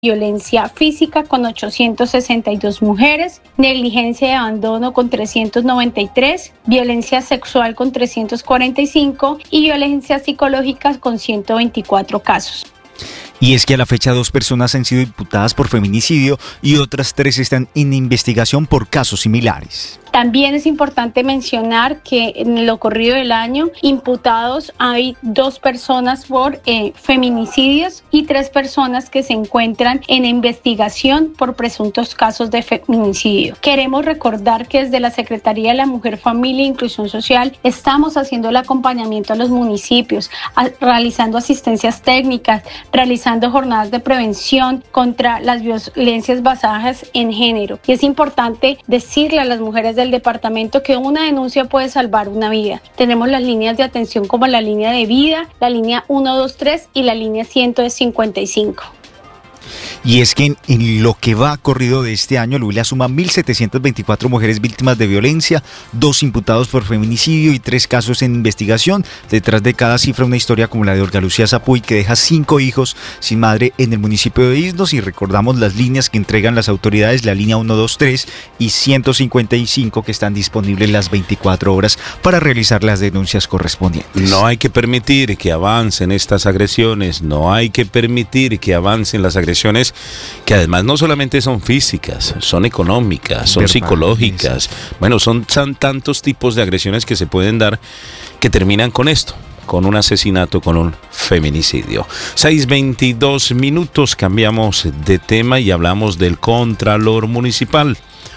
violencia física con 862 mujeres, negligencia y abandono con 393, violencia sexual con 345 y violencia psicológica con 124 casos. Y es que a la fecha 2 personas han sido imputadas por feminicidio y otras 3 están en investigación por casos similares. También es importante mencionar que en lo corrido del año imputados hay 2 personas por feminicidios y 3 personas que se encuentran en investigación por presuntos casos de feminicidio. Queremos recordar que desde la Secretaría de la Mujer, Familia e Inclusión Social estamos haciendo el acompañamiento a los municipios, realizando asistencias técnicas, realizando jornadas de prevención contra las violencias basadas en género. Y es importante decirle a las mujeres del departamento que una denuncia puede salvar una vida. Tenemos las líneas de atención como la línea de vida, la línea 123 y la línea 155. Y es que en lo que va corrido de este año, el Huila suma 1.724 mujeres víctimas de violencia, 2 imputados por feminicidio y 3 casos en investigación. Detrás de cada cifra una historia como la de Olga Lucía Zapuy, que deja 5 hijos sin madre en el municipio de Iznos. Y recordamos las líneas que entregan las autoridades, la línea 123 y 155, que están disponibles las 24 horas para realizar las denuncias correspondientes. No hay que permitir que avancen estas agresiones, no hay que permitir que avancen las agresiones que además no solamente son físicas, son económicas, son psicológicas. Bueno, son tantos tipos de agresiones que se pueden dar que terminan con esto, con un asesinato, con un feminicidio. 6:22 minutos, cambiamos de tema y hablamos del Contralor Municipal.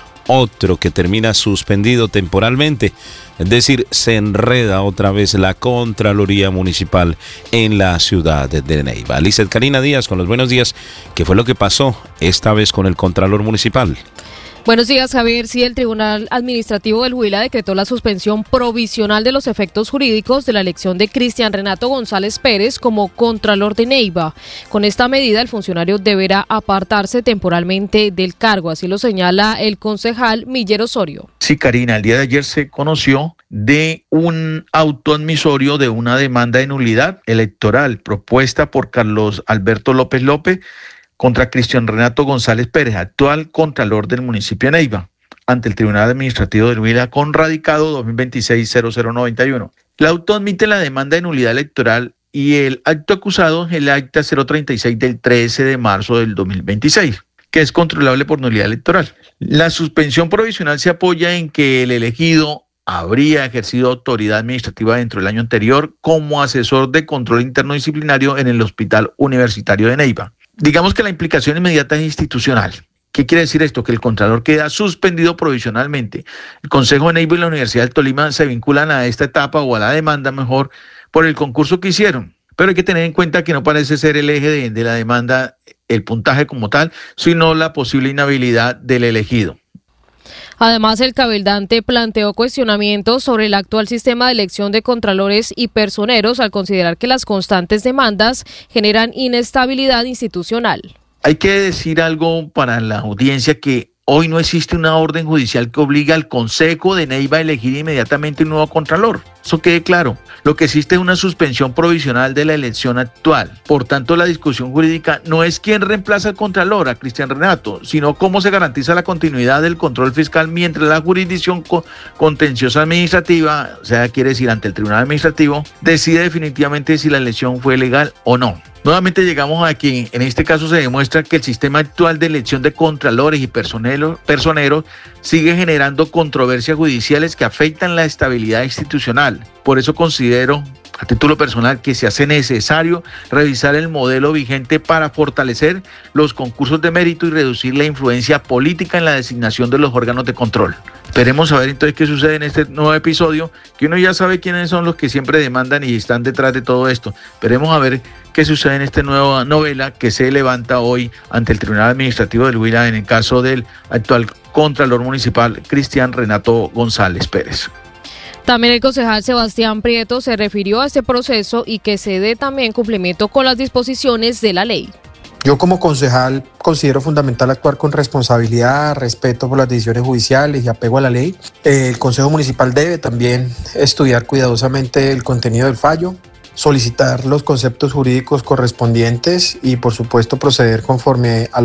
Otro que termina suspendido temporalmente, es decir, se enreda otra vez la Contraloría Municipal en la ciudad de Neiva. Lizeth Karina Díaz con los buenos días. ¿Qué fue lo que pasó esta vez con el Contralor Municipal? Buenos días, Javier. Sí, el Tribunal Administrativo del Huila decretó la suspensión provisional de los efectos jurídicos de la elección de Cristian Renato González Pérez como Contralor de Neiva. Con esta medida, el funcionario deberá apartarse temporalmente del cargo, así lo señala el concejal Miller Osorio. Sí, Karina, el día de ayer se conoció de un auto admisorio de una demanda de nulidad electoral propuesta por Carlos Alberto López López contra Cristian Renato González Pérez, actual Contralor del municipio de Neiva, ante el Tribunal Administrativo del Huila con radicado 2026-0091. El auto admite la demanda de nulidad electoral y el acto acusado es el acta 036 del 13 de marzo del 2026, que es controlable por nulidad electoral. La suspensión provisional se apoya en que el elegido habría ejercido autoridad administrativa dentro del año anterior como asesor de control interno disciplinario en el Hospital Universitario de Neiva. Digamos que la implicación inmediata es institucional. ¿Qué quiere decir esto? Que el Contralor queda suspendido provisionalmente. El Consejo de Neiva y la Universidad del Tolima se vinculan a esta etapa o a la demanda mejor por el concurso que hicieron. Pero hay que tener en cuenta que no parece ser el eje de la demanda el puntaje como tal, sino la posible inhabilidad del elegido. Además, el cabildante planteó cuestionamientos sobre el actual sistema de elección de contralores y personeros al considerar que las constantes demandas generan inestabilidad institucional. Hay que decir algo para la audiencia que hoy no existe una orden judicial que obliga al Consejo de Neiva a elegir inmediatamente un nuevo contralor. Eso quede claro. Lo que existe es una suspensión provisional de la elección actual. Por tanto, la discusión jurídica no es quién reemplaza al contralor, a Cristian Renato, sino cómo se garantiza la continuidad del control fiscal mientras la jurisdicción contenciosa administrativa, o sea, quiere decir ante el Tribunal Administrativo, decide definitivamente si la elección fue legal o no. Nuevamente llegamos a que en este caso se demuestra que el sistema actual de elección de contralores y personeros sigue generando controversias judiciales que afectan la estabilidad institucional. Por eso considero, a título personal, que se hace necesario revisar el modelo vigente para fortalecer los concursos de mérito y reducir la influencia política en la designación de los órganos de control. Esperemos a ver entonces qué sucede en este nuevo episodio, que uno ya sabe quiénes son los que siempre demandan y están detrás de todo esto. Esperemos a ver qué sucede en esta nueva novela que se levanta hoy ante el Tribunal Administrativo del Huila en el caso del actual Contralor Municipal Cristian Renato González Pérez. También el concejal Sebastián Prieto se refirió a este proceso y que se dé también cumplimiento con las disposiciones de la ley. Yo como concejal considero fundamental actuar con responsabilidad, respeto por las decisiones judiciales y apego a la ley. El Consejo Municipal debe también estudiar cuidadosamente el contenido del fallo solicitar los conceptos jurídicos correspondientes y por supuesto proceder conforme a